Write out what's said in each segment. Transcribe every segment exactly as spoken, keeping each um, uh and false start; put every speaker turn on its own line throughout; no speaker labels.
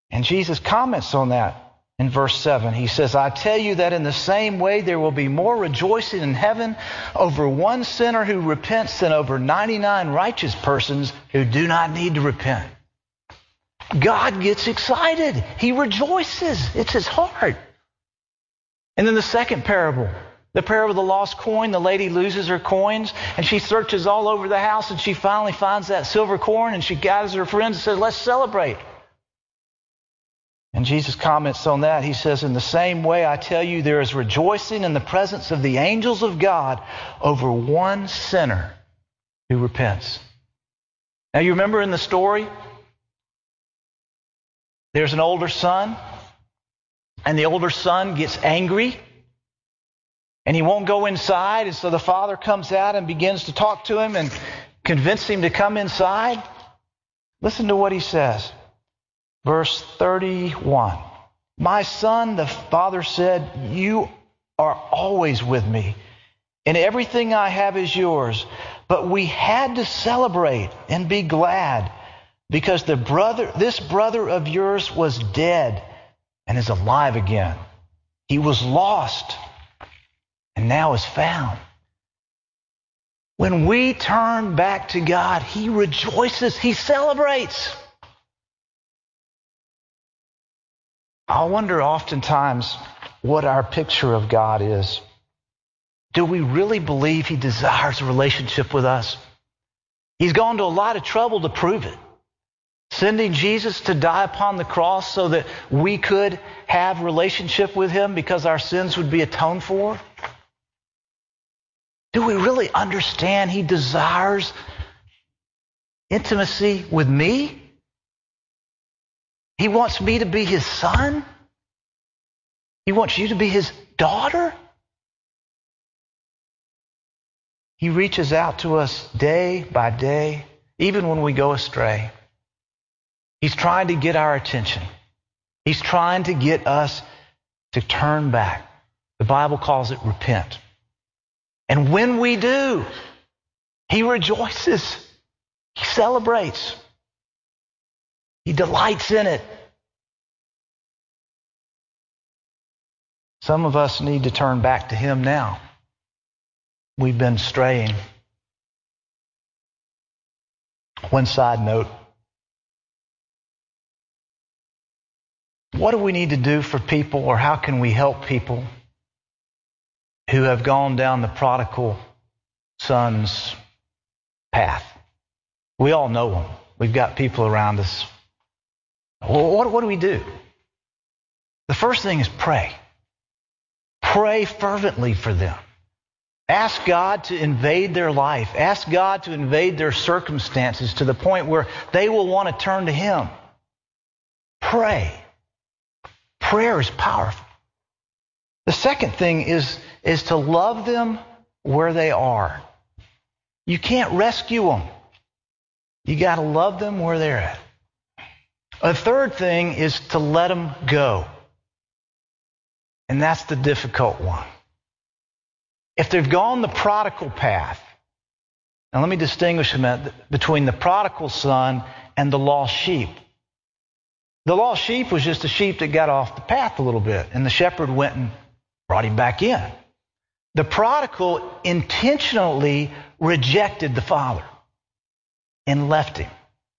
And Jesus comments on that in verse seven. He says, I tell you that in the same way there will be more rejoicing in heaven over one sinner who repents than over ninety-nine righteous persons who do not need to repent. God gets excited. He rejoices. It's his heart. And then the second parable, the parable of the lost coin, the lady loses her coins and she searches all over the house and she finally finds that silver coin and she gathers her friends and says, let's celebrate. And Jesus comments on that. He says, in the same way, I tell you, there is rejoicing in the presence of the angels of God over one sinner who repents. Now, you remember in the story, there's an older son, and the older son gets angry, and he won't go inside, and so the father comes out and begins to talk to him and convince him to come inside. Listen to what he says. Verse thirty-one. My son, the father said, you are always with me, and everything I have is yours. But we had to celebrate and be glad, because the brother, this brother of yours was dead and is alive again. He was lost and now is found. When we turn back to God, he rejoices, he celebrates. I wonder oftentimes what our picture of God is. Do we really believe he desires a relationship with us? He's gone to a lot of trouble to prove it. Sending Jesus to die upon the cross so that we could have relationship with him because our sins would be atoned for. Do we really understand he desires intimacy with me? He wants me to be his son. He wants you to be his daughter. He reaches out to us day by day, even when we go astray. He's trying to get our attention. He's trying to get us to turn back. The Bible calls it repent. And when we do, he rejoices. He celebrates. He delights in it. Some of us need to turn back to him now. We've been straying. One side note. What do we need to do for people, or how can we help people who have gone down the prodigal son's path? We all know them. We've got people around us. Well, what, what do we do? The first thing is pray. Pray fervently for them. Ask God to invade their life. Ask God to invade their circumstances to the point where they will want to turn to him. Pray. Prayer is powerful. The second thing is, is to love them where they are. You can't rescue them. You got to love them where they're at. A third thing is to let them go. And that's the difficult one. If they've gone the prodigal path, now let me distinguish a minute between the prodigal son and the lost sheep. The lost sheep was just a sheep that got off the path a little bit, and the shepherd went and brought him back in. The prodigal intentionally rejected the father and left him.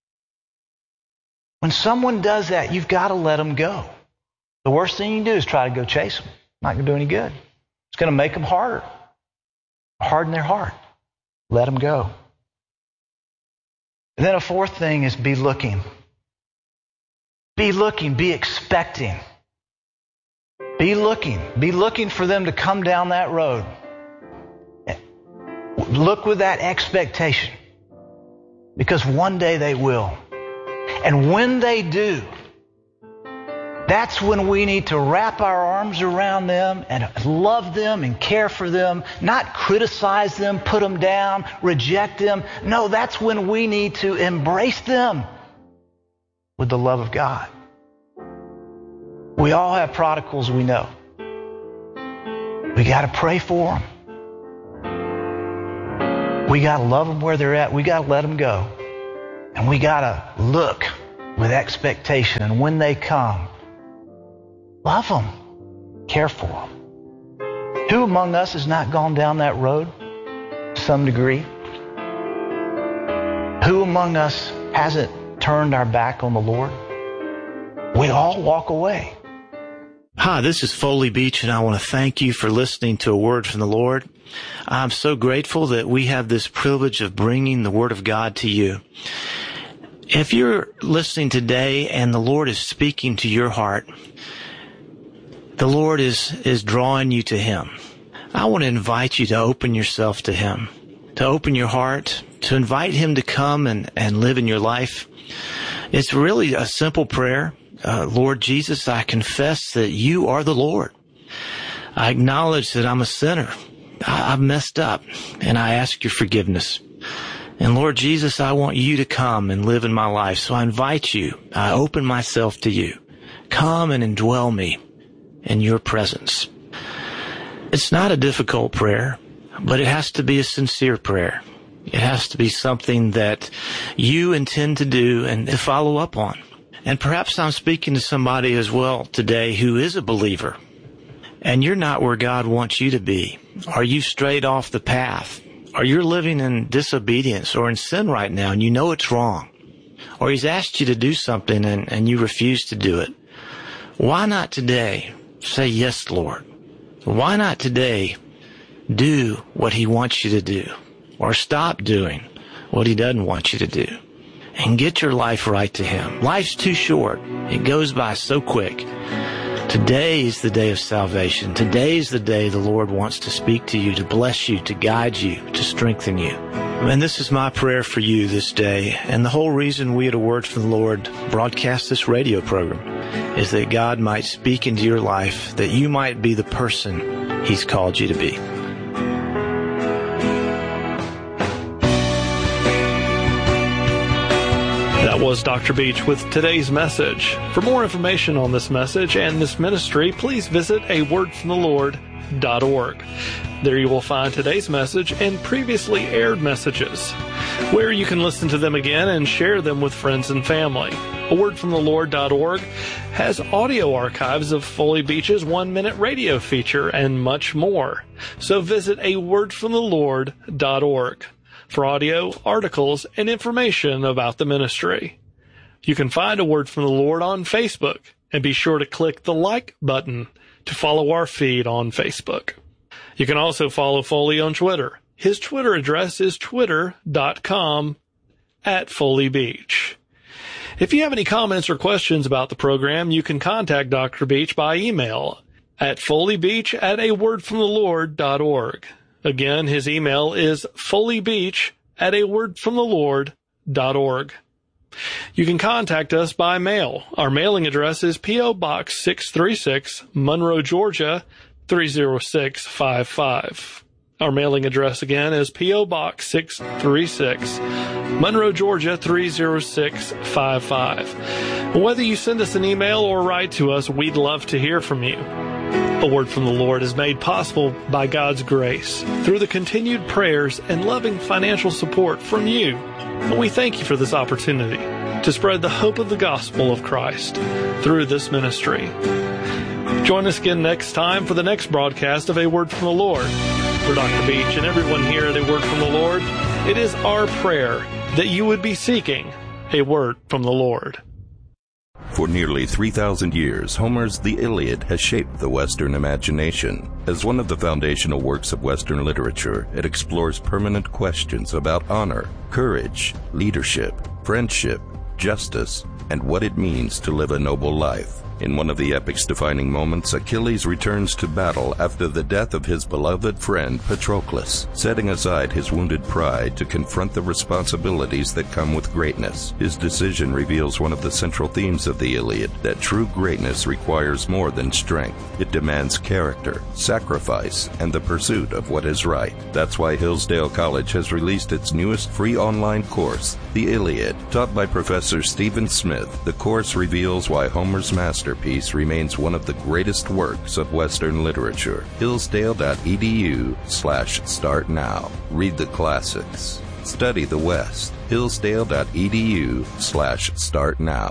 When someone does that, you've got to let them go. The worst thing you can do is try to go chase them. Not going to do any good. It's going to make them harder. Harden their heart. Let them go. And then a fourth thing is be looking. Be looking. Be expecting. Be looking. Be looking for them to come down that road. Look with that expectation. Because one day they will. And when they do, that's when we need to wrap our arms around them and love them and care for them, not criticize them, put them down, reject them. No, that's when we need to embrace them with the love of God. We all have prodigals we know. We got to pray for them. We got to love them where they're at. We got to let them go. And we got to look with expectation. And when they come, love them, care for them. Who among us has not gone down that road to some degree? Who among us hasn't turned our back on the Lord? We all walk away.
Hi, this is Foley Beach, and I want to thank you for listening to A Word from the Lord. I'm so grateful that we have this privilege of bringing the Word of God to you. If you're listening today and the Lord is speaking to your heart, the Lord is, is drawing you to Him. I want to invite you to open yourself to Him, to open your heart, to invite Him to come and, and live in your life. It's really a simple prayer. Uh, Lord Jesus, I confess that you are the Lord. I acknowledge that I'm a sinner. I, I've messed up, and I ask your forgiveness. And Lord Jesus, I want you to come and live in my life. So I invite you. I open myself to you. Come and indwell me in your presence. It's not a difficult prayer, but it has to be a sincere prayer. It has to be something that you intend to do and to follow up on. And perhaps I'm speaking to somebody as well today who is a believer, and you're not where God wants you to be. Are you strayed off the path? Or you're living in disobedience or in sin right now and you know it's wrong? Or He's asked you to do something and, and you refuse to do it? Why not today say, yes, Lord? Why not today do what He wants you to do? Or stop doing what He doesn't want you to do? And get your life right to Him. Life's too short. It goes by so quick. Today is the day of salvation. Today is the day the Lord wants to speak to you, to bless you, to guide you, to strengthen you. And this is my prayer for you this day. And the whole reason we at A Word from the Lord broadcast this radio program is that God might speak into your life, that you might be the person He's called you to be.
That was Doctor Beach with today's message. For more information on this message and this ministry, please visit a word from the lord dot org. There you will find today's message and previously aired messages, where you can listen to them again and share them with friends and family. a word from the lord dot org has audio archives of Foley Beach's one-minute radio feature and much more. So visit a word from the lord dot org. for audio, articles, and information about the ministry. You can find A Word from the Lord on Facebook, and be sure to click the like button to follow our feed on Facebook. You can also follow Foley on Twitter. His Twitter address is twitter dot com at Foley Beach. If you have any comments or questions about the program, you can contact Doctor Beach by email at foleybeach at a word from the lord dot org. Again, his email is foleybeach at a word from the lord dot org. You can contact us by mail. Our mailing address is P O. Box six thirty-six, Monroe, Georgia, three oh six five five. Our mailing address again is P O. Box six thirty-six, Monroe, Georgia, three oh six five five. Whether you send us an email or write to us, we'd love to hear from you. A Word from the Lord is made possible by God's grace through the continued prayers and loving financial support from you. And we thank you for this opportunity to spread the hope of the gospel of Christ through this ministry. Join us again next time for the next broadcast of A Word from the Lord. For Doctor Beach and everyone here at A Word from the Lord, it is our prayer that you would be seeking a word from the Lord.
For nearly three thousand years, Homer's The Iliad has shaped the Western imagination. As one of the foundational works of Western literature, it explores permanent questions about honor, courage, leadership, friendship, justice, and what it means to live a noble life. In one of the epic's defining moments, Achilles returns to battle after the death of his beloved friend Patroclus, setting aside his wounded pride to confront the responsibilities that come with greatness. His decision reveals one of the central themes of the Iliad, that true greatness requires more than strength. It demands character, sacrifice, and the pursuit of what is right. That's why Hillsdale College has released its newest free online course, The Iliad. Taught by Professor Stephen Smith, the course reveals why Homer's master Masterpiece remains one of the greatest works of Western literature. Hillsdale.edu slash start now. Read the classics. Study the West. Hillsdale.edu slash start now.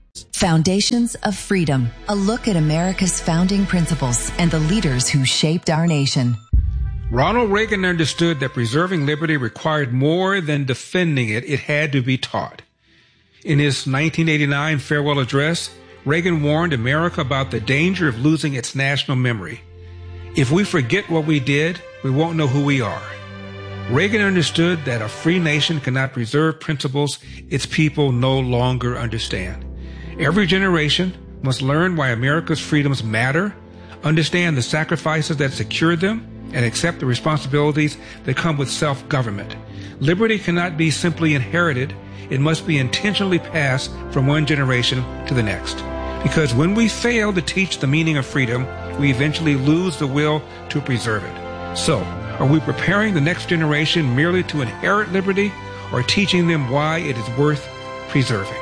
Foundations of Freedom, a look at America's founding principles and the leaders who shaped our nation.
Ronald Reagan understood that preserving liberty required more than defending it. It had to be taught. In his nineteen eighty-nine farewell address, Reagan warned America about the danger of losing its national memory. If we forget what we did, we won't know who we are. Reagan understood that a free nation cannot preserve principles its people no longer understand. Every generation must learn why America's freedoms matter, understand the sacrifices that secure them, and accept the responsibilities that come with self-government. Liberty cannot be simply inherited. It must be intentionally passed from one generation to the next. Because when we fail to teach the meaning of freedom, we eventually lose the will to preserve it. So, are we preparing the next generation merely to inherit liberty, or teaching them why it is worth preserving?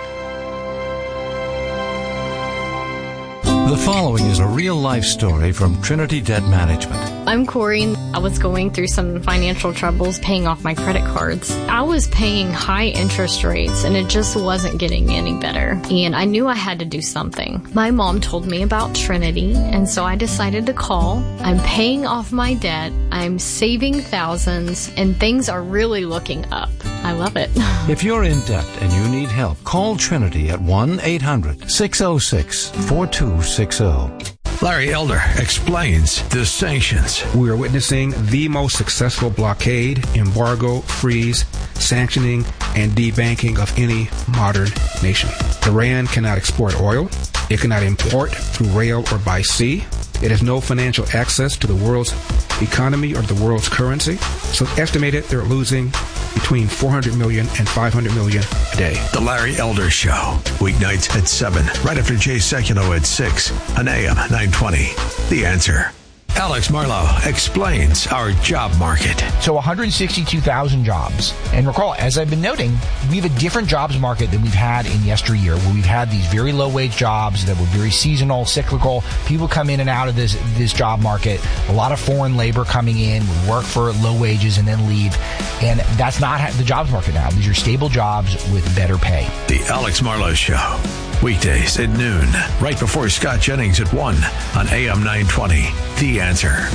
The following is a real-life story from Trinity Debt Management.
I'm Corey. I was going through some financial troubles paying off my credit cards. I was paying high interest rates and it just wasn't getting any better. And I knew I had to do something. My mom told me about Trinity, and so I decided to call. I'm paying off my debt. I'm saving thousands, and things are really looking up. I love it.
If you're in debt and you need help, call Trinity at one eight hundred six oh six four two six oh.
Larry Elder explains the sanctions.
We are witnessing the most successful blockade, embargo, freeze, sanctioning, and debanking of any modern nation. Iran cannot export oil. It cannot import through rail or by sea. It has no financial access to the world's economy or the world's currency. So it's estimated they're losing between four hundred million and five hundred million a day.
The Larry Elder Show, weeknights at seven, right after Jay Sekulow at six, on A M nine twenty. The Answer. Alex Marlowe explains our job market.
So one hundred sixty-two thousand jobs. And recall, as I've been noting, we have a different jobs market than we've had in yesteryear, where we've had these very low-wage jobs that were very seasonal, cyclical. People come in and out of this this job market. A lot of foreign labor coming in, would work for low wages and then leave. And that's not the jobs market now. These are stable jobs with better pay.
The Alex Marlowe Show, weekdays at noon, right before Scott Jennings at one on A M nine twenty. The Answer.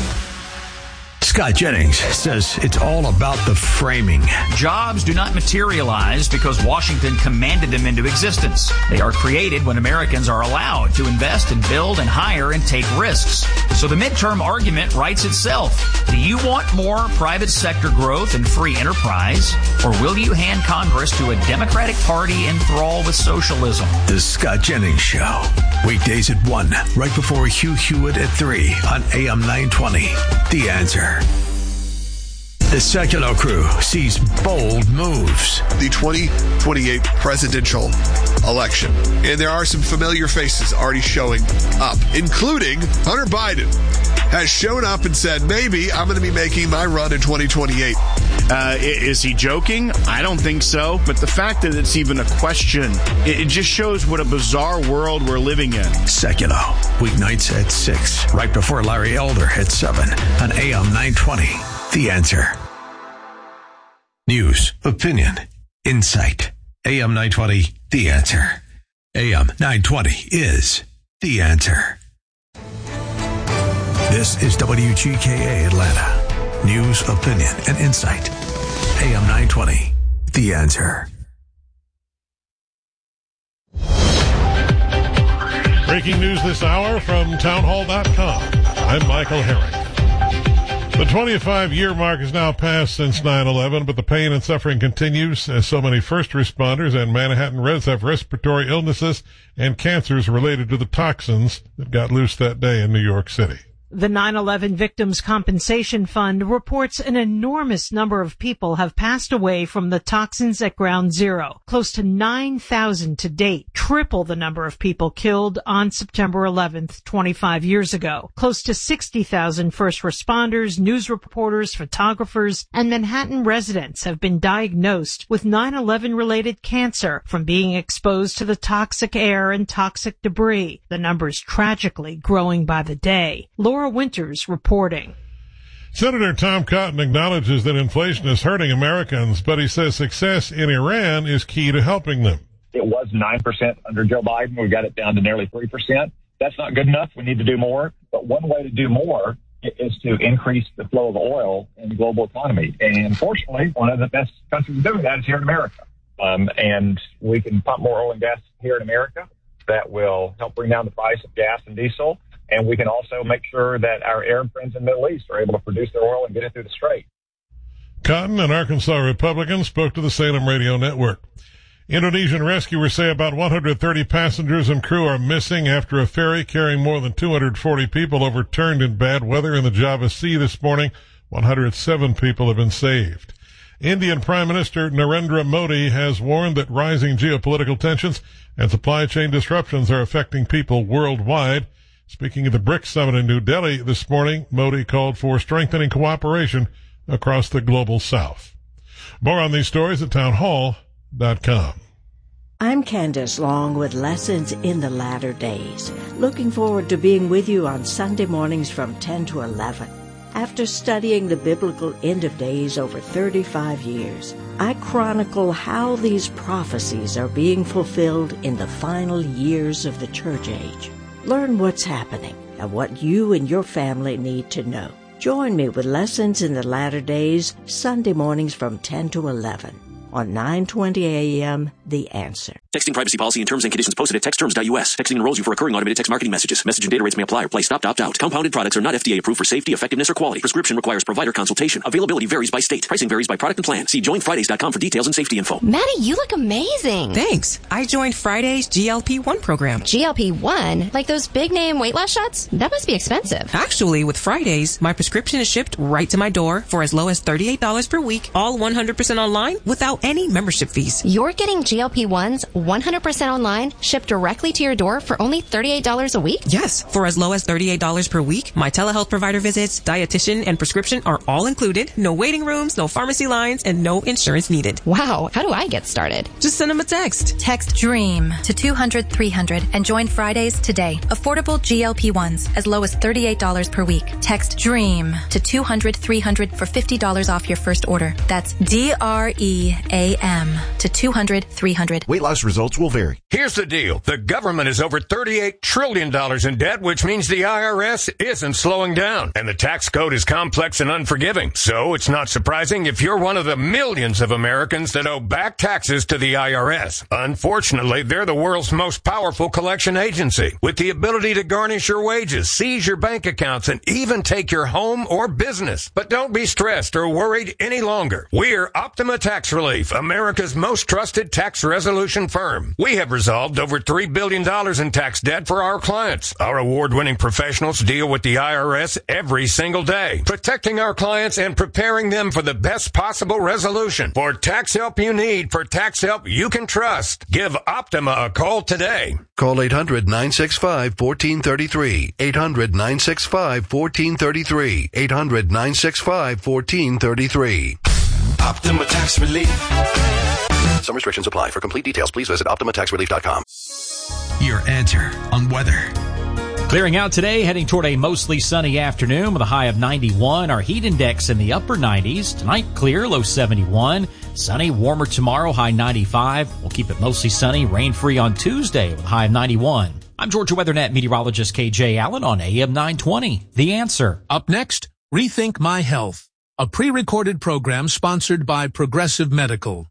Scott Jennings says it's all about the framing.
Jobs do not materialize because Washington commanded them into existence. They are created when Americans are allowed to invest and build and hire and take risks. So the midterm argument writes itself. Do you want more private sector growth and free enterprise, or will you hand Congress to a Democratic Party enthralled with socialism?
The Scott Jennings Show, weekdays at one, right before Hugh Hewitt at three on A M nine twenty. The Answer. The Sekulow crew sees bold moves.
The twenty twenty-eight presidential election. And there are some familiar faces already showing up, including Hunter Biden has shown up and said, maybe I'm going to be making my run in twenty twenty-eight.
Uh, is he joking? I don't think so. But the fact that it's even a question, it, it just shows what a bizarre world we're living in.
Sekulow, weeknights at six, right before Larry Elder at seven on A M nine twenty. The Answer. News, opinion, insight. A M nine twenty, The Answer. A M nine twenty is The Answer. This is W G K A Atlanta. News, opinion, and insight. A M nine twenty, The Answer.
Breaking news this hour from townhall dot com. I'm Michael Herrick. The twenty-five year mark is now passed since nine eleven, but the pain and suffering continues as so many first responders and Manhattan Reds have respiratory illnesses and cancers related to the toxins that got loose that day in New York City.
The nine eleven Victims Compensation Fund reports an enormous number of people have passed away from the toxins at Ground Zero, close to nine thousand to date, triple the number of people killed on September eleventh, twenty-five years ago. Close to sixty thousand first responders, news reporters, photographers, and Manhattan residents have been diagnosed with nine eleven related cancer from being exposed to the toxic air and toxic debris. The numbers tragically growing by the day. Laura Winters reporting.
Senator Tom Cotton acknowledges that inflation is hurting Americans, but he says success in Iran is key to helping them.
It was nine percent under Joe Biden. We got it down to nearly three percent. That's not good enough. We need to do more. But one way to do more is to increase the flow of oil in the global economy. And unfortunately, one of the best countries doing that is here in America. Um, and we can pump more oil and gas here in America. That will help bring down the price of gas and diesel. And we can also make sure that our Arab friends in the Middle East are able to produce their oil and get it through the Strait.
Cotton, an Arkansas Republican, spoke to the Salem Radio Network. Indonesian rescuers say about one hundred thirty passengers and crew are missing after a ferry carrying more than two hundred forty people overturned in bad weather in the Java Sea this morning. one hundred seven people have been saved. Indian Prime Minister Narendra Modi has warned that rising geopolitical tensions and supply chain disruptions are affecting people worldwide. Speaking at the BRICS summit in New Delhi this morning, Modi called for strengthening cooperation across the global south. More on these stories at townhall dot com.
I'm Candace Long with Lessons in the Latter Days. Looking forward to being with you on Sunday mornings from ten to eleven. After studying the biblical end of days over thirty-five years, I chronicle how these prophecies are being fulfilled in the final years of the church age. Learn what's happening and what you and your family need to know. Join me with Lessons in the Latter Days, Sunday mornings from ten to eleven. On nine twenty a.m., The Answer.
Texting privacy policy and terms and conditions posted at text terms dot U S. Texting enrolls you for recurring automated text marketing messages. Message and data rates may apply or play stop to opt out. Compounded products are not F D A approved for safety, effectiveness, or quality. Prescription requires provider consultation. Availability varies by state. Pricing varies by product and plan. See join fridays dot com for details and safety info.
Maddie, you look amazing.
Thanks. I joined Friday's G L P one program.
G L P one? Like those big name weight loss shots? That must be expensive.
Actually, with Fridays, my prescription is shipped right to my door for as low as thirty-eight dollars per week, all one hundred percent online without any membership fees.
You're getting G L P ones one hundred percent online, shipped directly to your door for only thirty-eight dollars a week?
Yes, for as low as thirty-eight dollars per week. My telehealth provider visits, dietitian, and prescription are all included. No waiting rooms, no pharmacy lines, and no insurance needed.
Wow, how do I get started?
Just send them a text.
Text DREAM to two hundred three hundred and join Fridays today. Affordable G L P ones as low as thirty-eight dollars per week. Text DREAM to two hundred three hundred for fifty dollars off your first order. That's D R E A M to two hundred three hundred.
Weight loss results will vary.
Here's the deal. The government is over thirty-eight trillion dollars in debt, which means the I R S isn't slowing down. And the tax code is complex and unforgiving. So it's not surprising if you're one of the millions of Americans that owe back taxes to the I R S. Unfortunately, they're the world's most powerful collection agency, with the ability to garnish your wages, seize your bank accounts, and even take your home or business. But don't be stressed or worried any longer. We're Optima Tax Relief, America's most trusted tax resolution firm. We have resolved over three billion dollars in tax debt for our clients. Our award-winning professionals deal with the I R S every single day, protecting our clients and preparing them for the best possible resolution. For tax help you need, for tax help you can trust, give Optima a call today.
Call eight hundred nine six five one four three three. eight hundred nine six five one four three three. eight hundred nine six five one four three three.
Optima Tax Relief.
Some restrictions apply. For complete details, please visit optima tax relief dot com.
Your answer on weather.
Clearing out today, heading toward a mostly sunny afternoon with a high of ninety-one. Our heat index in the upper nineties. Tonight, clear, low seventy-one. Sunny, warmer tomorrow, high ninety-five. We'll keep it mostly sunny, rain-free on Tuesday with a high of ninety-one. I'm Georgia WeatherNet meteorologist K J Allen on A M nine twenty. The Answer.
Up next, Rethink My Health, a pre-recorded program sponsored by Progressive Medical.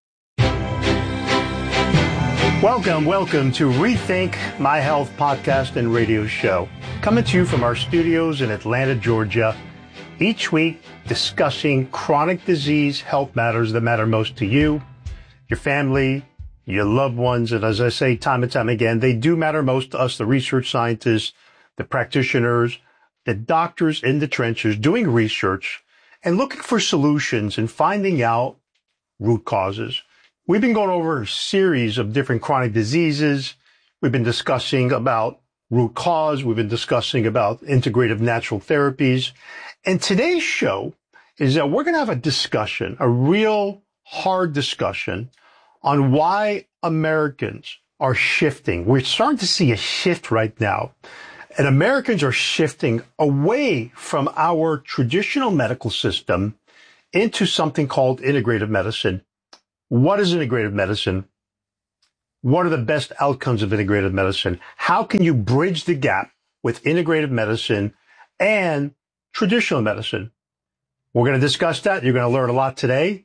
Welcome, welcome to Rethink My Health podcast and radio show. Coming to you from our studios in Atlanta, Georgia. Each week discussing chronic disease health matters that matter most to you, your family, your loved ones. And as I say time and time again, they do matter most to us, the research scientists, the practitioners, the doctors in the trenches doing research and looking for solutions and finding out root causes. We've been going over a series of different chronic diseases. We've been discussing about root cause. We've been discussing about integrative natural therapies. And today's show is that we're going to have a discussion, a real hard discussion on why Americans are shifting. We're starting to see a shift right now. And Americans are shifting away from our traditional medical system into something called integrative medicine. What is integrative medicine? What are the best outcomes of integrative medicine? How can you bridge the gap with integrative medicine and traditional medicine? We're going to discuss that. You're going to learn a lot today.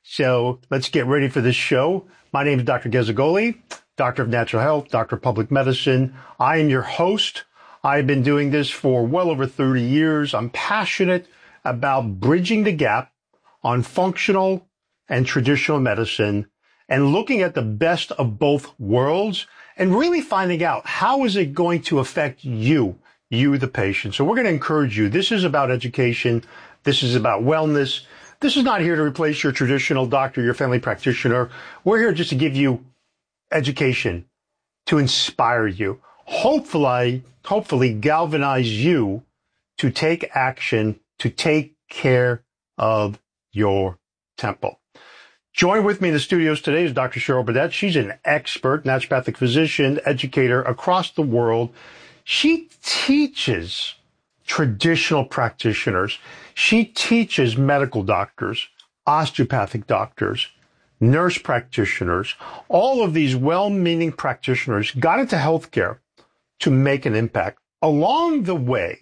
So let's get ready for this show. My name is Doctor Gazzagoli, Doctor of Natural Health, Doctor of Public Medicine. I am your host. I've been doing this for well over thirty years. I'm passionate about bridging the gap on functional and traditional medicine and looking at the best of both worlds and really finding out how is it going to affect you, you the patient. So we're going to encourage you. This is about education. This is about wellness. This is not here to replace your traditional doctor, your family practitioner. We're here just to give you education, to inspire you, hopefully, hopefully galvanize you to take action, to take care of your temple. Join with me in the studios today is Doctor Cheryl Burdette. She's an expert naturopathic physician, educator across the world. She teaches traditional practitioners. She teaches medical doctors, osteopathic doctors, nurse practitioners. All of these well-meaning practitioners got into healthcare to make an impact. Along the way,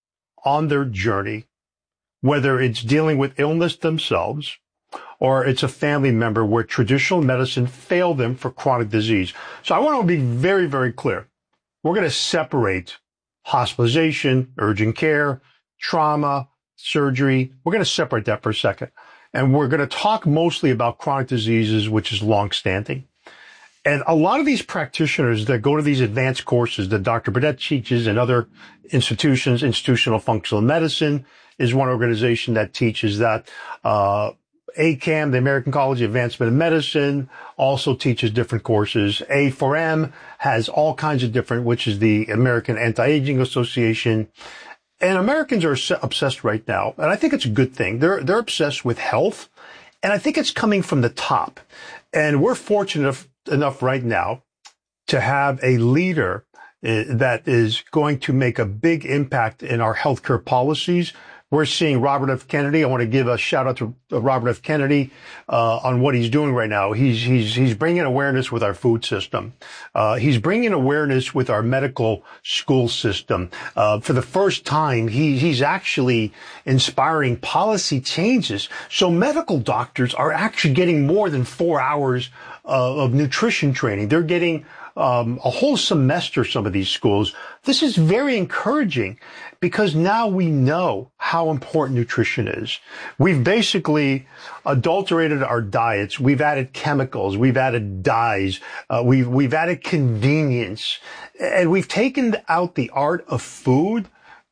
on their journey, whether it's dealing with illness themselves or it's a family member where traditional medicine failed them for chronic disease. So I want to be very, very clear. We're going to separate hospitalization, urgent care, trauma, surgery. We're going to separate that for a second. And we're going to talk mostly about chronic diseases, which is longstanding. And a lot of these practitioners that go to these advanced courses that Doctor Burdette teaches and other institutions, Institutional Functional Medicine is one organization that teaches that. Uh, A C A M, the American College of Advancement in Medicine, also teaches different courses. A four M has all kinds of different, which is the American Anti-Aging Association. And Americans are obsessed right now, and I think it's a good thing. They're they're obsessed with health, and I think it's coming from the top. And we're fortunate enough, enough right now to have a leader uh, that is going to make a big impact in our healthcare policies. We're seeing Robert F. Kennedy. I want to give a shout out to Robert F. Kennedy uh, on what he's doing right now. He's he's he's bringing awareness with our food system. Uh, he's bringing awareness with our medical school system. Uh, for the first time, he he's actually inspiring policy changes. So medical doctors are actually getting more than four hours uh, of nutrition training. They're getting Um, a whole semester, some of these schools. This is very encouraging because now we know how important nutrition is. We've basically adulterated our diets. We've added chemicals. We've added dyes. Uh, we've, we've added convenience. And we've taken out the art of food,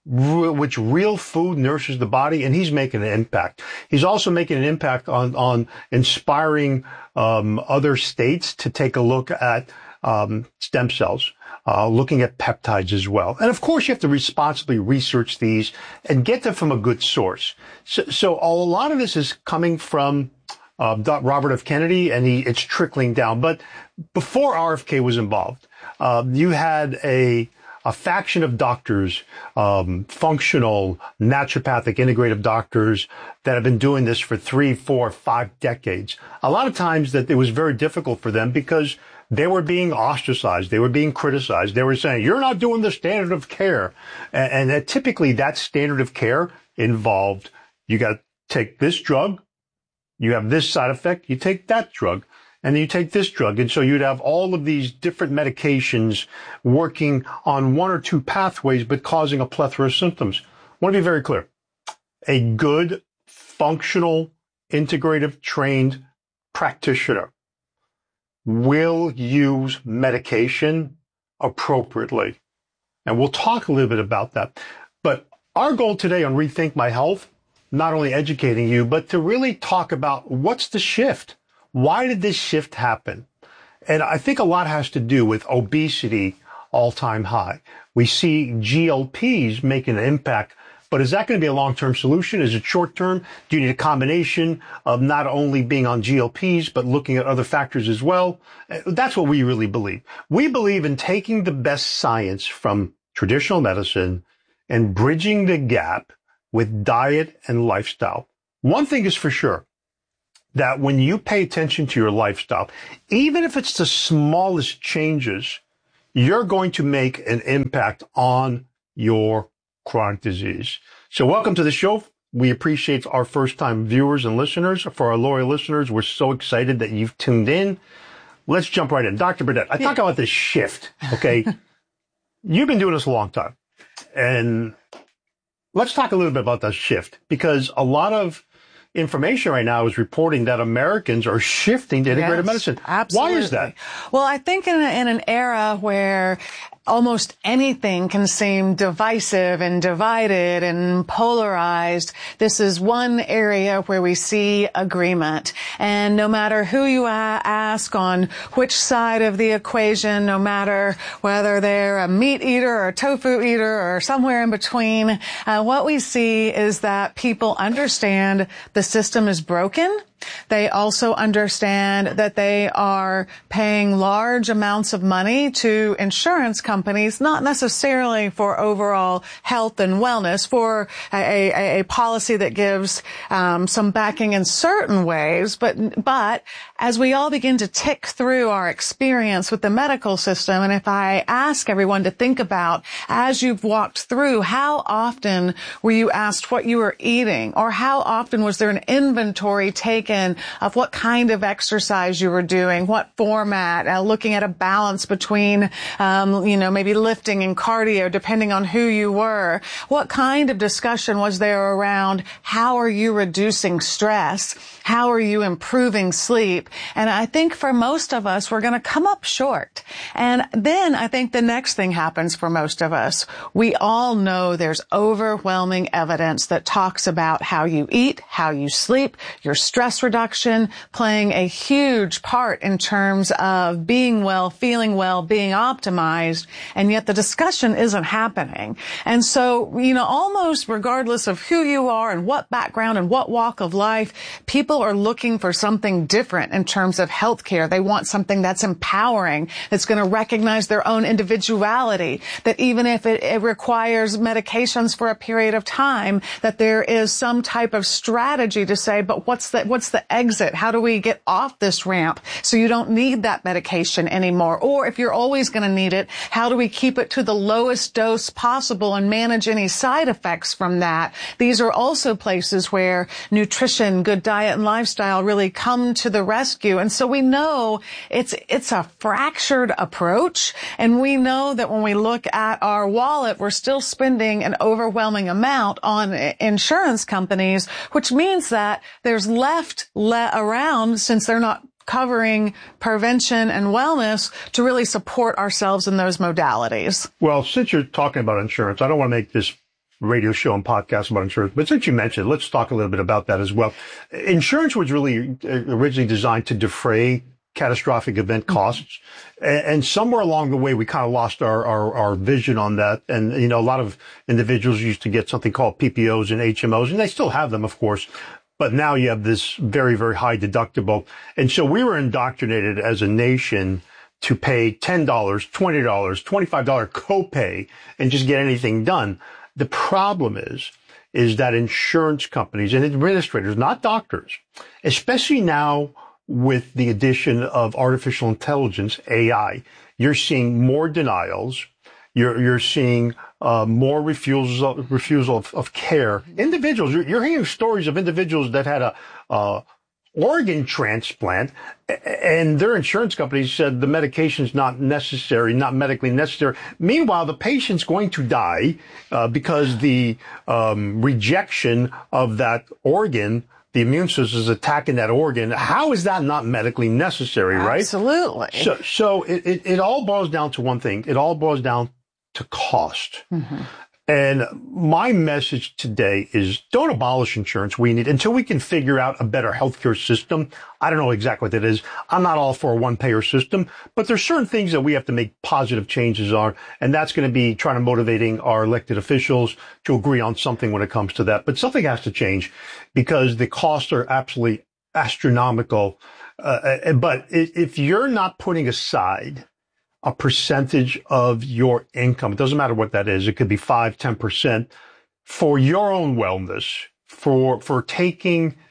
which real food nourishes the body, and he's making an impact. He's also making an impact on, on inspiring um, other states to take a look at Um, stem cells, uh, looking at peptides as well. And of course, you have to responsibly research these and get them from a good source. So, so a lot of this is coming from uh, Robert F. Kennedy, and he, it's trickling down. But before R F K was involved, uh, you had a a faction of doctors, um, functional, naturopathic, integrative doctors that have been doing this for three, four, five decades. A lot of times that it was very difficult for them because they were being ostracized. They were being criticized. They were saying, you're not doing the standard of care. And, and that typically that standard of care involved, you got to take this drug, you have this side effect, you take that drug, and then you take this drug. And so you'd have all of these different medications working on one or two pathways, but causing a plethora of symptoms. I want to be very clear. A good, functional, integrative, trained practitioner will use medication appropriately. And we'll talk a little bit about that. But our goal today on Rethink My Health, not only educating you, but to really talk about what's the shift? Why did this shift happen? And I think a lot has to do with obesity all-time high. We see G L Ps making an impact. But is that going to be a long-term solution? Is it short-term? Do you need a combination of not only being on G L Ps, but looking at other factors as well? That's what we really believe. We believe in taking the best science from traditional medicine and bridging the gap with diet and lifestyle. One thing is for sure. that when you pay attention to your lifestyle, even if it's the smallest changes, you're going to make an impact on your chronic disease. So welcome to the show. We appreciate our first-time viewers and listeners. For our loyal listeners, we're so excited that you've tuned in. Let's jump right in. Doctor Burdett, I talk about this shift, okay? You've been doing this a long time. And let's talk a little bit about that shift, because a lot of information right now is reporting that Americans are shifting to integrated
yes,
medicine.
Absolutely.
Why is that?
Well, I think in, a, in an era where almost anything can seem divisive and divided and polarized, this is one area where we see agreement. And no matter who you ask on which side of the equation, no matter whether they're a meat eater or a tofu eater or somewhere in between, uh, what we see is that people understand the system is broken. They also understand that they are paying large amounts of money to insurance companies, not necessarily for overall health and wellness, for a, a, a policy that gives um, some backing in certain ways. But, but as we all begin to tick through our experience with the medical system, and if I ask everyone to think about, as you've walked through, how often were you asked what you were eating, or how often was there an inventory taken of what kind of exercise you were doing, what format, uh, looking at a balance between, um, you know, maybe lifting and cardio, depending on who you were. What kind of discussion was there around how are you reducing stress? How are you improving sleep? And I think for most of us, we're going to come up short. And then I think the next thing happens for most of us. We all know there's overwhelming evidence that talks about how you eat, how you sleep, your stress reduction playing a huge part in terms of being well, feeling well, being optimized, and yet the discussion isn't happening. And so, you know, almost regardless of who you are and what background and what walk of life, people are looking for something different in terms of healthcare. They want something that's empowering, that's going to recognize their own individuality, that even if it, it requires medications for a period of time, that there is some type of strategy to say, but what's the, what's the exit? How do we get off this ramp so you don't need that medication anymore? Or if you're always going to need it, how do we keep it to the lowest dose possible and manage any side effects from that? These are also places where nutrition, good diet, and lifestyle really come to the rescue. And so we know it's, it's a fractured approach. And we know that when we look at our wallet, we're still spending an overwhelming amount on insurance companies, which means that there's left le- around, since they're not covering prevention and wellness, to really support ourselves in those modalities.
Well, since you're talking about insurance, I don't want to make this radio show and podcast about insurance, but since you mentioned it, let's talk a little bit about that as well. Insurance was really originally designed to defray catastrophic event costs. And, and somewhere along the way, we kind of lost our, our, our vision on that. And, you know, a lot of individuals used to get something called P P Os and H M Os, and they still have them, of course. But now you have this very, very high deductible. And so we were indoctrinated as a nation to pay ten dollars, twenty dollars, twenty-five dollars copay and just get anything done. The problem is, is that insurance companies and administrators, not doctors, especially now with the addition of artificial intelligence, A I, you're seeing more denials. You're, you're seeing uh, more refusal, refusal of, of care. Individuals, you're, you're hearing stories of individuals that had a uh, organ transplant, and their insurance companies said the medication's not necessary, not medically necessary. Meanwhile, the patient's going to die uh, because the um, rejection of that organ, the immune system is attacking that organ. How is that not medically necessary, right?
Absolutely.
So, so it, it, it all boils down to one thing. It all boils down to cost. Mm-hmm. And my message today is don't abolish insurance. We need, until we can figure out a better healthcare system. I don't know exactly what that is. I'm not all for a one-payer system, but there's certain things that we have to make positive changes on. And that's going to be trying to motivating our elected officials to agree on something when it comes to that. But something has to change because the costs are absolutely astronomical. Uh, but if you're not putting aside a percentage of your income, it doesn't matter what that is. It could be five, ten percent for your own wellness, for, for taking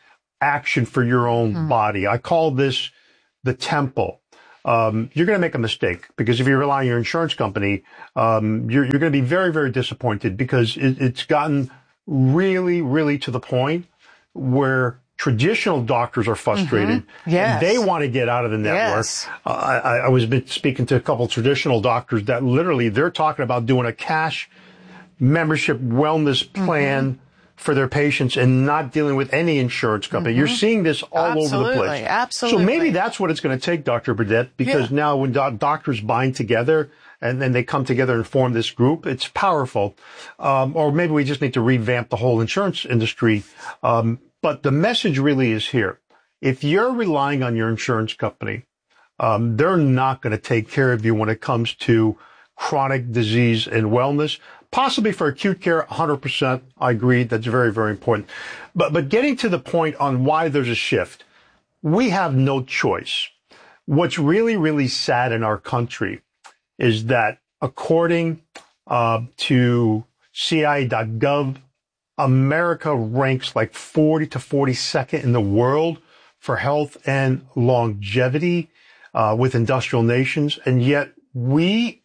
action for your own mm. body. I call this the temple. Um, you're going to make a mistake because if you rely on your insurance company, um, you're, you're going to be very, very disappointed because it, it's gotten really, really to the point where traditional doctors are frustrated.
Mm-hmm. Yes.
And they want to get out of the network.
Yes.
Uh, I, I was been speaking to a couple of traditional doctors that literally they're talking about doing a cash membership wellness plan mm-hmm. for their patients and not dealing with any insurance company. Mm-hmm. You're seeing this all
absolutely,
over the place.
Absolutely.
So maybe that's what it's going to take, Doctor Burdett, because yeah. now when do- doctors bind together and then they come together and form this group, it's powerful. Um, or maybe we just need to revamp the whole insurance industry. Um, but the message really is here. If you're relying on your insurance company, um, they're not going to take care of you when it comes to chronic disease and wellness. Possibly for acute care, one hundred percent. I agree. That's very, very important. But, but getting to the point on why there's a shift, we have no choice. What's really, really sad in our country is that according uh, to C I A dot gov, America ranks like forty to forty-second in the world for health and longevity uh, with industrial nations. And yet we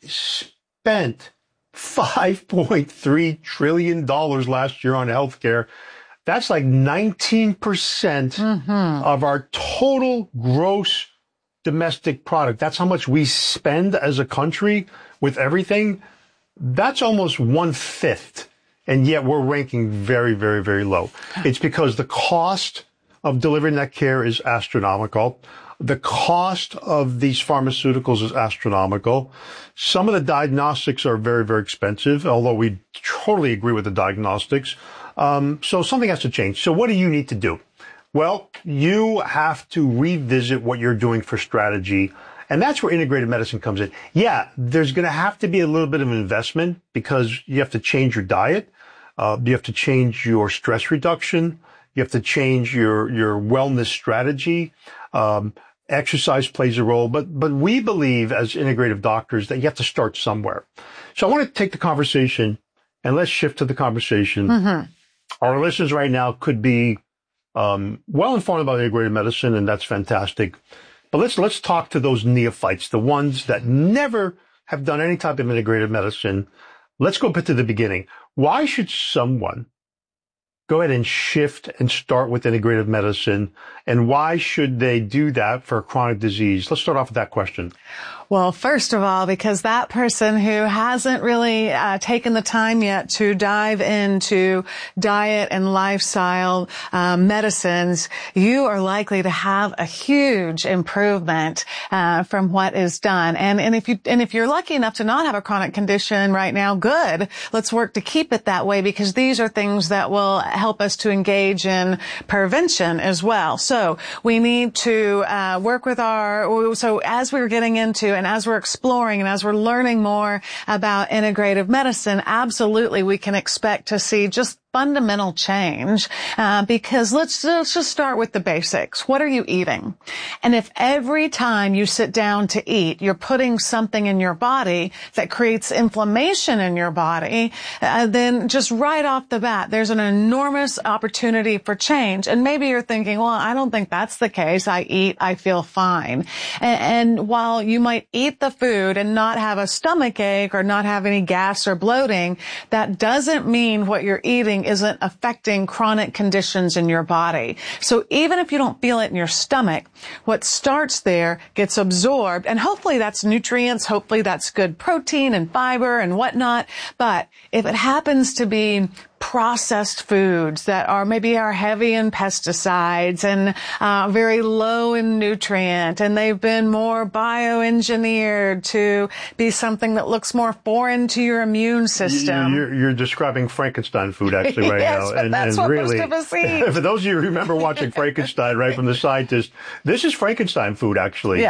spent five point three trillion dollars last year on healthcare. That's like nineteen percent mm-hmm. of our total gross domestic product. That's how much we spend as a country with everything. That's almost one fifth. And yet we're ranking very, very, very low. It's because the cost of delivering that care is astronomical. The cost of these pharmaceuticals is astronomical. Some of the diagnostics are very, very expensive, although we totally agree with the diagnostics. Um, so something has to change. So what do you need to do? Well, you have to revisit what you're doing for strategy. And that's where integrated medicine comes in. Yeah, there's going to have to be a little bit of an investment because you have to change your diet. Uh, you have to change your stress reduction. You have to change your, your wellness strategy. Um, exercise plays a role, but, but we believe as integrative doctors that you have to start somewhere. So I want to take the conversation and let's shift to the conversation. Mm-hmm. Our listeners right now could be, um, well informed about integrative medicine, and that's fantastic. But let's, let's talk to those neophytes, the ones that never have done any type of integrative medicine. Let's go back to the beginning. Why should someone go ahead and shift and start with integrative medicine? And why should they do that for a chronic disease? Let's start off with that question.
Well, first of all, because that person who hasn't really uh, taken the time yet to dive into diet and lifestyle uh, medicines, you are likely to have a huge improvement uh, from what is done. And and if you and if you're lucky enough to not have a chronic condition right now, good. Let's work to keep it that way because these are things that will help us to engage in prevention as well. So we need to uh, work with our. So as we're getting into and as we're exploring and as we're learning more about integrative medicine, absolutely we can expect to see just fundamental change, uh, because let's, let's just start with the basics. What are you eating? And if every time you sit down to eat, you're putting something in your body that creates inflammation in your body, uh, then just right off the bat, there's an enormous opportunity for change. And maybe you're thinking, well, I don't think that's the case. I eat, I feel fine. And, and while you might eat the food and not have a stomach ache or not have any gas or bloating, that doesn't mean what you're eating isn't affecting chronic conditions in your body. So even if you don't feel it in your stomach, what starts there gets absorbed, and hopefully that's nutrients, hopefully that's good protein and fiber and whatnot. But if it happens to be processed foods that are maybe are heavy in pesticides and uh, very low in nutrient, and they've been more bioengineered to be something that looks more foreign to your immune system.
You're, you're describing Frankenstein food actually right
yes,
now.
But
and,
that's
and
what
really,
most of us eat.
For those of you who remember watching Frankenstein, right, from the scientist, this is Frankenstein food actually.
Yes.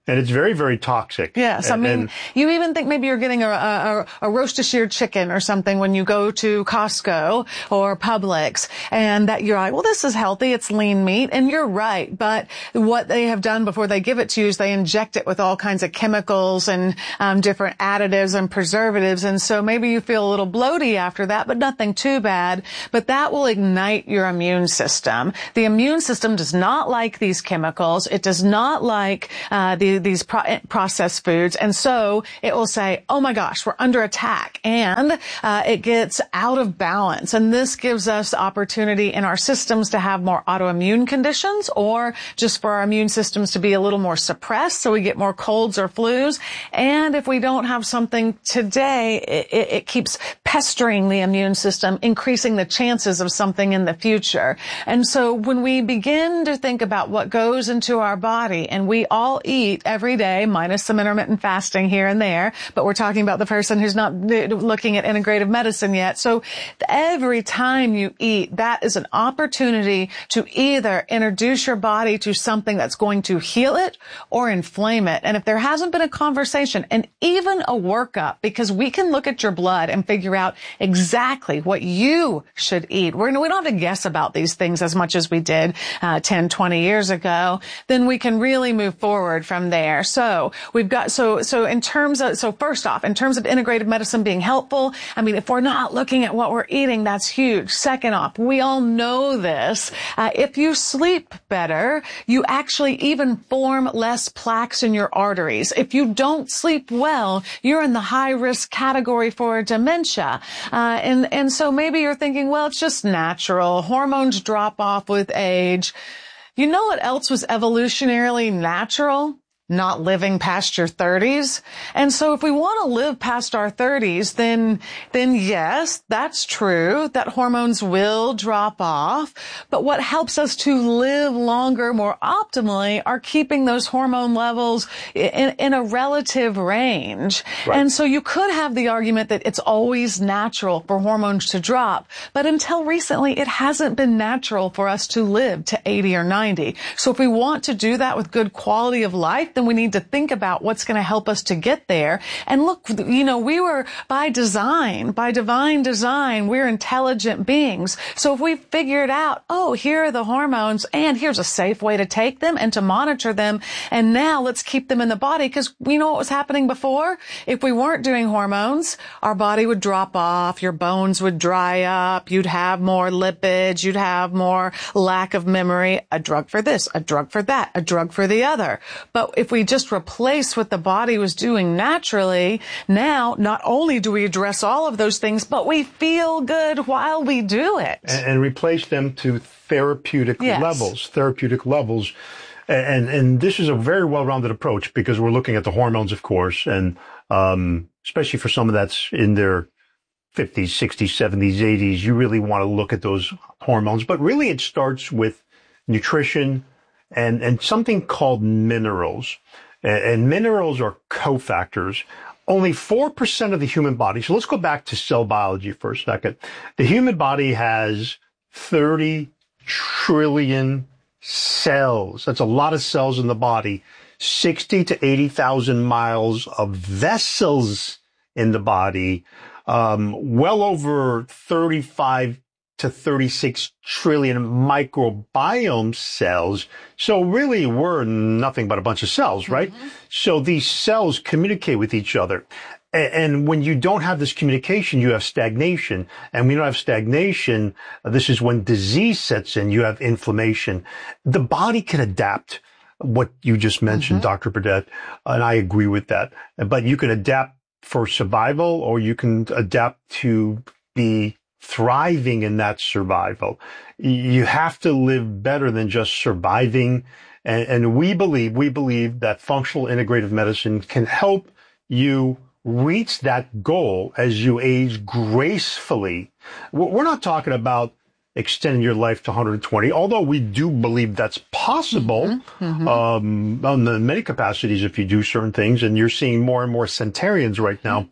And it's very, very toxic.
Yes.
And,
I mean,
and,
you even think maybe you're getting a, a, a roast seared chicken or something when you go to Costco or Publix, and that you're like, well, this is healthy. It's lean meat. And you're right. But what they have done before they give it to you is they inject it with all kinds of chemicals and um, different additives and preservatives. And so maybe you feel a little bloaty after that, but nothing too bad. But that will ignite your immune system. The immune system does not like these chemicals. It does not like uh, the these pro- processed foods. And so it will say, oh my gosh, we're under attack. And uh, it gets out of balance. And this gives us the opportunity in our systems to have more autoimmune conditions, or just for our immune systems to be a little more suppressed, so we get more colds or flus. And if we don't have something today, it, it, it keeps pestering the immune system, increasing the chances of something in the future. And so when we begin to think about what goes into our body, and we all eat every day, minus some intermittent fasting here and there, but we're talking about the person who's not looking at integrative medicine yet. So every time you eat, that is an opportunity to either introduce your body to something that's going to heal it or inflame it. And if there hasn't been a conversation and even a workup, because we can look at your blood and figure out exactly what you should eat. We're, we don't have to guess about these things as much as we did uh, ten, twenty years ago. Then we can really move forward from there. So we've got, so, so in terms of, so first off, in terms of integrative medicine being helpful, I mean, if we're not looking at what we're eating, that's huge. Second off, we all know this. Uh, if you sleep better, you actually even form less plaques in your arteries. If you don't sleep well, you're in the high risk category for dementia. Uh, and, and so maybe you're thinking, well, it's just natural. Hormones drop off with age. You know what else was evolutionarily natural? Not living past your thirties. And so if we want to live past our thirties, then, then yes, that's true, that hormones will drop off. But what helps us to live longer, more optimally, are keeping those hormone levels in, in a relative range. Right. And so you could have the argument that it's always natural for hormones to drop. But until recently, it hasn't been natural for us to live to eighty or ninety. So if we want to do that with good quality of life, then we need to think about what's going to help us to get there. And look, you know, we were by design, by divine design, we're intelligent beings. So if we figured out, oh, here are the hormones and here's a safe way to take them and to monitor them, and now let's keep them in the body, because we know what was happening before. If we weren't doing hormones, our body would drop off, your bones would dry up, you'd have more lipids, you'd have more lack of memory, a drug for this, a drug for that, a drug for the other. But if If we just replace what the body was doing naturally, now not only do we address all of those things, but we feel good while we do it.
And, and replace them to therapeutic
yes.
levels, therapeutic levels. And, and this is a very well-rounded approach, because we're looking at the hormones, of course, and um, especially for someone that's in their fifties, sixties, seventies, eighties, you really want to look at those hormones. But really it starts with nutrition, and, and something called minerals. And, and minerals are cofactors. Only four percent of the human body. So let's go back to cell biology for a second. The human body has thirty trillion cells. That's a lot of cells in the body. sixty to eighty thousand miles of vessels in the body. Um, well over thirty-five to thirty-six trillion microbiome cells. So really, we're nothing but a bunch of cells, right? Mm-hmm. So these cells communicate with each other. And, and when you don't have this communication, you have stagnation. And when you don't have stagnation, this is when disease sets in. You have inflammation. The body can adapt, what you just mentioned, mm-hmm. Doctor Burdett, and I agree with that. But you can adapt for survival, or you can adapt to be thriving in that survival. You have to live better than just surviving. And, and we believe, we believe that functional integrative medicine can help you reach that goal as you age gracefully. We're not talking about extending your life to one hundred twenty, although we do believe that's possible mm-hmm, mm-hmm. Um, on the many capacities if you do certain things, and you're seeing more and more centenarians right now.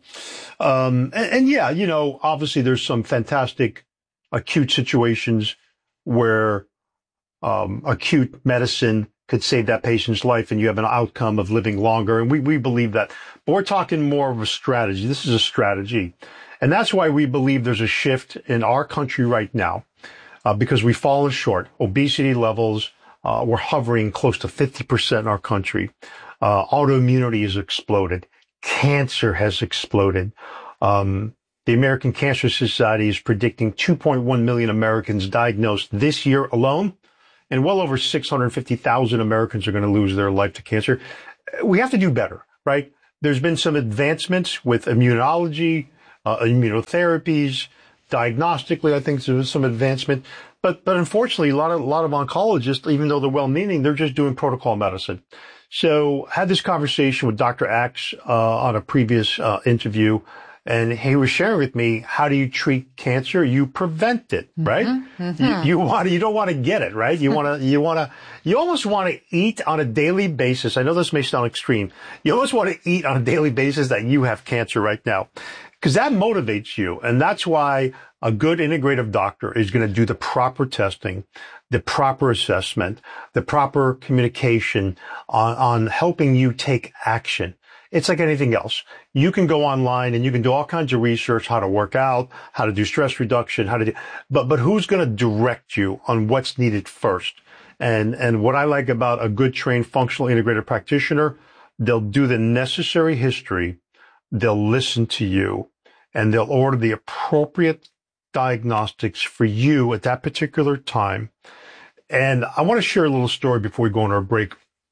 Um, and, and yeah, you know, obviously there's some fantastic acute situations where um, acute medicine could save that patient's life and you have an outcome of living longer. And we, we believe that. But we're talking more of a strategy. This is a strategy. And that's why we believe there's a shift in our country right now, uh, because we've fallen short. Obesity levels, uh, we're hovering close to fifty percent in our country. Uh, autoimmunity has exploded. Cancer has exploded. Um, the American Cancer Society is predicting two point one million Americans diagnosed this year alone, and well over six hundred fifty thousand Americans are going to lose their life to cancer. We have to do better, right? There's been some advancements with immunology, uh, immunotherapies, diagnostically. I think there's some advancement, but but unfortunately, a lot of a lot of oncologists, even though they're well-meaning, they're just doing protocol medicine. So, I had this conversation with Doctor Axe uh, on a previous uh, interview. And he was sharing with me, how do you treat cancer? You prevent it, right? Mm-hmm, mm-hmm. You, you want, you don't want to get it, right? You want to, you want to, you almost want to eat on a daily basis. I know this may sound extreme. You almost want to eat on a daily basis that you have cancer right now, because that motivates you. And that's why a good integrative doctor is going to do the proper testing, the proper assessment, the proper communication on, on helping you take action. It's like anything else. You can go online and you can do all kinds of research, how to work out, how to do stress reduction, how to do, but, but who's going to direct you on what's needed first? And, and what I like about a good trained functional integrated practitioner, they'll do the necessary history. They'll listen to you and they'll order the appropriate diagnostics for you at that particular time. And I want to share a little story before we go on our break.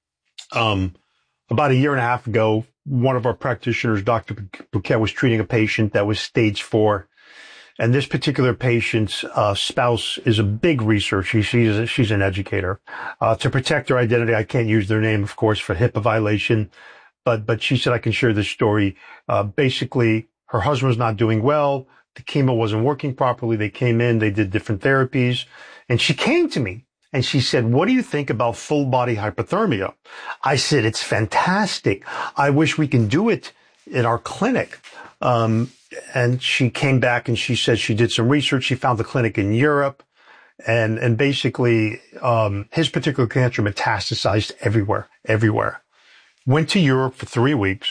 Um, about a year and a half ago, one of our practitioners, Doctor Bouquet, was treating a patient that was stage four. And this particular patient's uh, spouse is a big researcher. She's, a, she's an educator. Uh, to protect her identity, I can't use their name, of course, for HIPAA violation. But, but she said I can share this story. Uh, basically, her husband was not doing well. The chemo wasn't working properly. They came in, they did different therapies. And she came to me. And she said, what do you think about full body hypothermia? I said, it's fantastic. I wish we can do it in our clinic. Um, and she came back and she said she did some research. She found the clinic in Europe. And, and basically, um, his particular cancer metastasized everywhere, everywhere. Went to Europe for three weeks,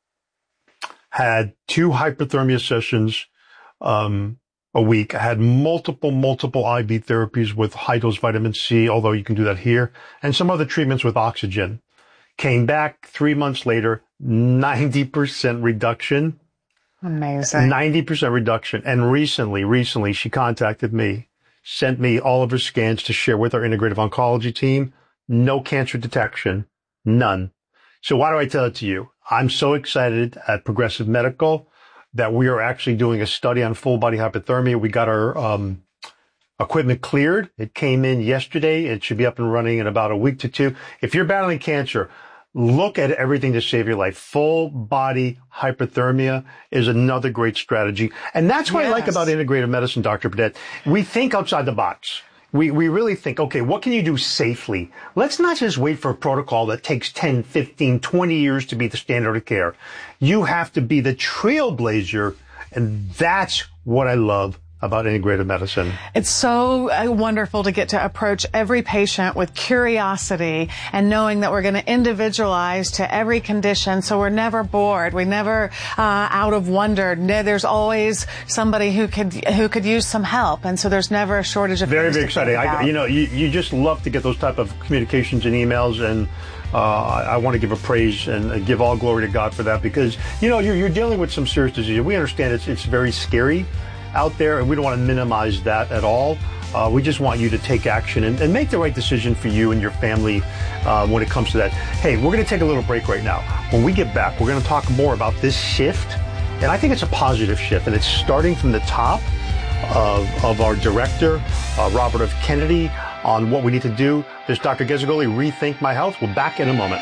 had two hypothermia sessions, um, a week. I had multiple, multiple I V therapies with high dose vitamin C, although you can do that here, and some other treatments with oxygen. Came back three months later, ninety percent reduction.
Amazing.
ninety percent reduction. And recently, recently she contacted me, sent me all of her scans to share with our integrative oncology team. No cancer detection. None. So why do I tell it to you? I'm so excited at Progressive Medical that we are actually doing a study on full body hypothermia. We got our um, equipment cleared. It came in yesterday. It should be up and running in about a week to two. If you're battling cancer, look at everything to save your life. Full body hypothermia is another great strategy. And that's what yes. I like about integrative medicine, Doctor Burdett. We think outside the box. We, we really think, okay, what can you do safely? Let's not just wait for a protocol that takes ten, fifteen, twenty years to be the standard of care. You have to be the trailblazer, and that's what I love about integrative medicine.
It's so uh, wonderful to get to approach every patient with curiosity and knowing that we're going to individualize to every condition, so we're never bored, we never uh, out of wonder. There's always somebody who could who could use some help, and so there's never a shortage of
very
things
very
to
exciting.
think about.
I, you know, you, you just love to get those type of communications and emails, and uh, I, I want to give a praise and give all glory to God for that, because you know you're, you're dealing with some serious disease. We understand it's it's very scary out there, and we don't want to minimize that at all. Uh, we just want you to take action and, and make the right decision for you and your family uh, when it comes to that. Hey, we're going to take a little break right now. When we get back, we're going to talk more about this shift, and I think it's a positive shift, and it's starting from the top of, of our director, uh, Robert F. Kennedy, on what we need to do. This is Doctor Gazzagoli, Rethink My Health. We're back in a moment.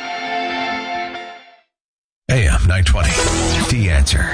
A M nine twenty, The Answer.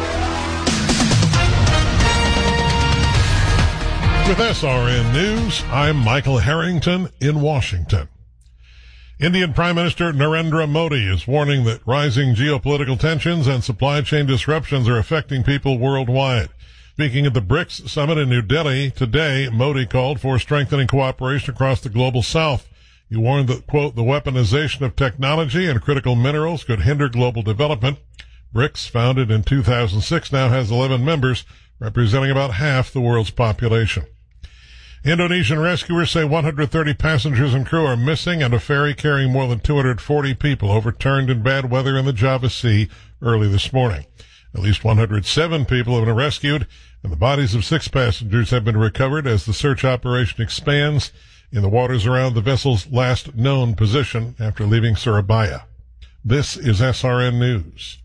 With S R N News, I'm Michael Harrington in Washington. Indian Prime Minister Narendra Modi is warning that rising geopolitical tensions and supply chain disruptions are affecting people worldwide. Speaking at the BRICS summit in New Delhi today, Modi called for strengthening cooperation across the global south. He warned that, quote, the weaponization of technology and critical minerals could hinder global development. BRICS, founded in two thousand six, now has eleven members, representing about half the world's population. Indonesian rescuers say one hundred thirty passengers and crew are missing, and a ferry carrying more than two hundred forty people overturned in bad weather in the Java Sea early this morning. At least one hundred seven people have been rescued, and the bodies of six passengers have been recovered as the search operation expands in the waters around the vessel's last known position after leaving Surabaya. This is S R N News.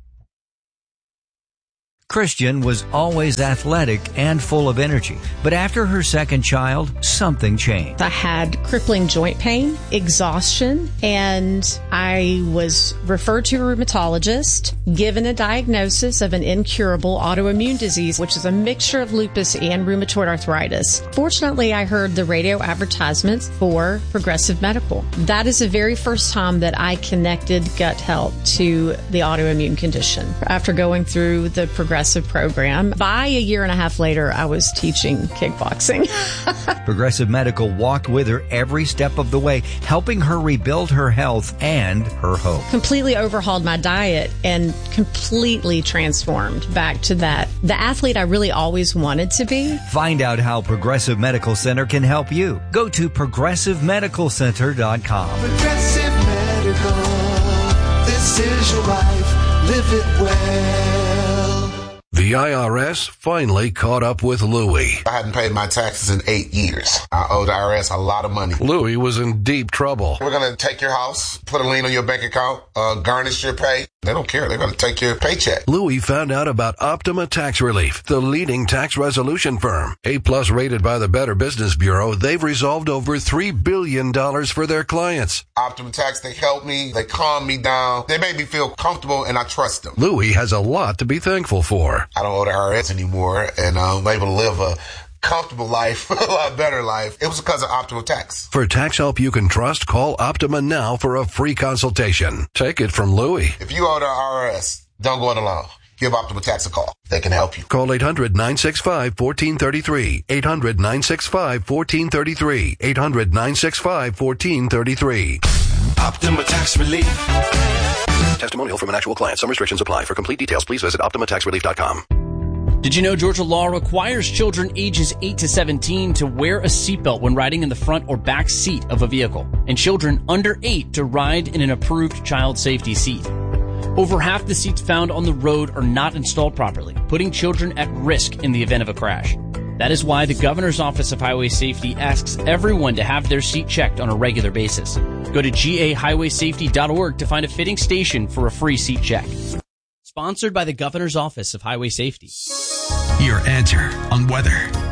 Christian was always athletic and full of energy, but after her second child, something changed.
I had crippling joint pain, exhaustion, and I was referred to a rheumatologist, given a diagnosis of an incurable autoimmune disease, which is a mixture of lupus and rheumatoid arthritis. Fortunately, I heard the radio advertisements for Progressive Medical. That is the very first time that I connected gut health to the autoimmune condition. After going through the Progressive program, by a year and a half later, I was teaching kickboxing.
Progressive Medical walked with her every step of the way, helping her rebuild her health and her hope.
Completely overhauled my diet and completely transformed back to that, the athlete I really always wanted to be.
Find out how Progressive Medical Center can help you. Go to progressive medical center dot com.
Progressive Medical, this is your life, live it well.
The I R S finally caught up with Louie.
I hadn't paid my taxes in eight years. I owed the I R S a lot of money.
Louie was in deep trouble.
We're going to take your house, put a lien on your bank account, uh, garnish your pay. They don't care. They're going to take your paycheck.
Louie found out about Optima Tax Relief, the leading tax resolution firm. A-plus rated by the Better Business Bureau, they've resolved over three billion dollars for their clients.
Optima Tax, they help me. They calm me down. They make me feel comfortable, and I trust them.
Louie has a lot to be thankful for.
I don't owe the I R S anymore, and I'm able to live a comfortable life, a lot better life. It was because of Optima Tax.
For tax help you can trust, call Optima now for a free consultation. Take it from Louie.
If you owe the I R S, don't go it alone. Give Optima Tax a call. They can help you.
Call eight hundred nine six five one four three three. eight hundred nine six five one four three three. eight hundred nine six five one four three three.
Optima Tax Relief.
Testimonial from an actual client. Some restrictions apply. For complete details, please visit optima tax relief dot com.
Did you know Georgia law requires children ages eight to seventeen to wear a seatbelt when riding in the front or back seat of a vehicle, and children under eight to ride in an approved child safety seat? Over half the seats found on the road are not installed properly, putting children at risk in the event of a crash. That is why the Governor's Office of Highway Safety asks everyone to have their seat checked on a regular basis. Go to G A highway safety dot org to find a fitting station for a free seat check. Sponsored by the Governor's Office of Highway Safety.
Your answer on weather.